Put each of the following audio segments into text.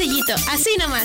sencillito, así nomás.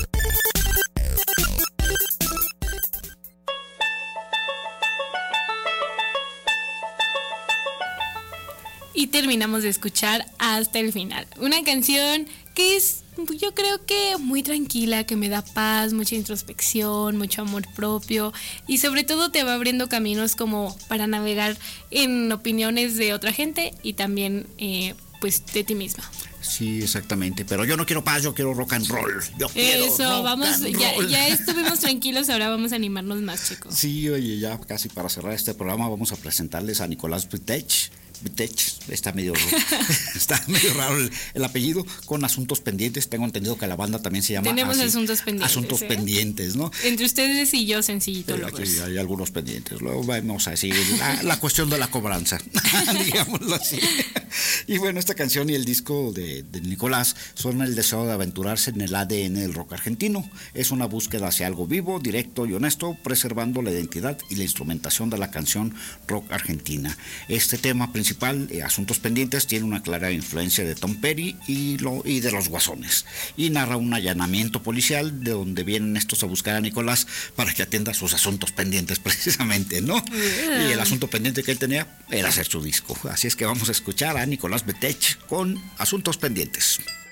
Y terminamos de escuchar hasta el final. Una canción que es, yo creo que muy tranquila, que me da paz, mucha introspección, mucho amor propio y sobre todo te va abriendo caminos como para navegar en opiniones de otra gente y también pues de ti misma. Sí, exactamente, pero yo no quiero paz, yo quiero rock and roll. Yo quiero eso, rock vamos, and ya, roll. ya estuvimos tranquilos, ahora vamos a animarnos más, chicos. Sí, oye, ya casi para cerrar este programa vamos a presentarles a Nicolás Vitech, está medio raro el apellido, con Asuntos Pendientes. Tengo entendido que la banda también se llama Tenemos así, Asuntos Pendientes. Asuntos Pendientes, ¿no? Entre ustedes y yo, sencillito. Aquí hay algunos pendientes. Luego vamos a decir la cuestión de la cobranza, digámoslo así. Y bueno, esta canción y el disco de Nicolás son el deseo de aventurarse en el ADN del rock argentino. Es una búsqueda hacia algo vivo, directo y honesto, preservando la identidad y la instrumentación de la canción rock argentina. Este tema principal, Asuntos Pendientes, tiene una clara influencia de Tom Petty y de los Guasones, y narra un allanamiento policial de donde vienen estos a buscar a Nicolás para que atienda sus asuntos pendientes precisamente, ¿no? Y el asunto pendiente que él tenía era hacer su disco. Así es que vamos a escuchar a Nicolás Vitech con Asuntos Pendientes.